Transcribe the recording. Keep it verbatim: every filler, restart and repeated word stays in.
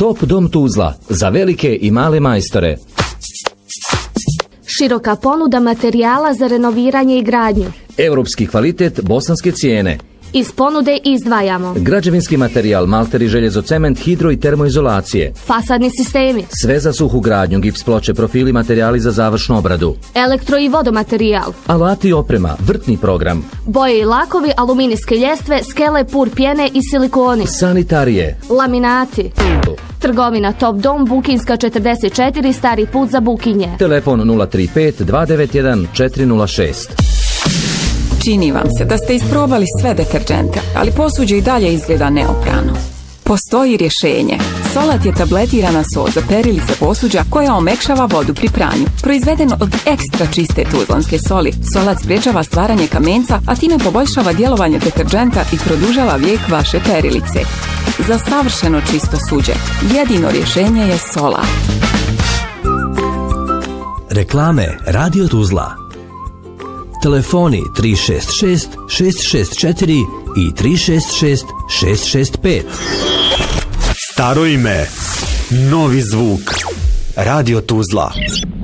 Top dom Tuzla, za velike i male majstore. Široka ponuda materijala za renoviranje i gradnju. Europski kvalitet, bosanske cijene. Iz ponude izdvajamo Građevinski materijal, malteri, željezo, cement, hidro i termoizolacije. Fasadni sistemi. Sve za suhu gradnju, gips ploče, profili, materijali za završnu obradu. Elektro i vodomaterijal. Alati i oprema, vrtni program. Boje i lakovi, aluminijske ljestve, skele, pur pjene i silikoni. Sanitarije. Laminati. Trgovina Top Dom, Bukinska četrdeset četiri, Stari put za Bukinje. Telefon nula tri pet dva devet jedan četiri nula šest. Čini vam se da ste isprobali sve deterdžente, ali posuđe i dalje izgleda neoprano. Postoji rješenje. Solat je tabletirana sol za perilice posuđa koja omekšava vodu pri pranju. Proizveden od ekstra čiste tuzlanske soli, Solat sprečava stvaranje kamenca, a time poboljšava djelovanje deterdženta i produžava vijek vaše perilice. Za savršeno čisto suđe, jedino rješenje je Solat. Reklame Radio Tuzla. Telefoni tri šest šest šest šest četiri i tri šest šest šest šest pet. Staro ime, novi zvuk. Radio Tuzla.